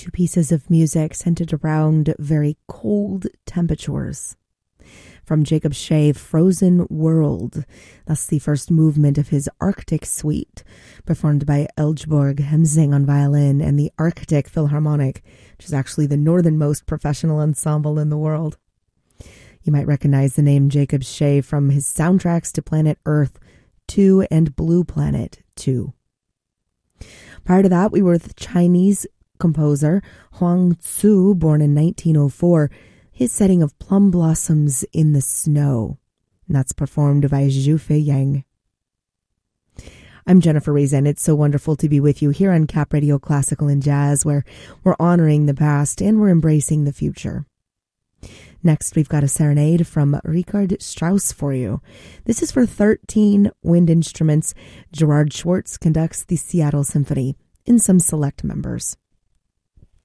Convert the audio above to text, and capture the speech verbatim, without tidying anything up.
two pieces of music centered around very cold temperatures. From Jacob Shea, Frozen World. That's the first movement of his Arctic Suite, performed by Eldborg Hemsing on violin and the Arctic Philharmonic, which is actually the northernmost professional ensemble in the world. You might recognize the name Jacob Shea from his soundtracks to Planet Earth two and Blue Planet two. Prior to that, we were with Chinese composer Huang Tzu, born in nineteen oh four, his setting of Plum Blossoms in the Snow. And that's performed by Zhu Fei Yang. I'm Jennifer Raisin. It's so wonderful to be with you here on Cap Radio Classical and Jazz, where we're honoring the past and we're embracing the future. Next, we've got a serenade from Richard Strauss for you. This is for thirteen wind instruments. Gerard Schwartz conducts the Seattle Symphony in some select members.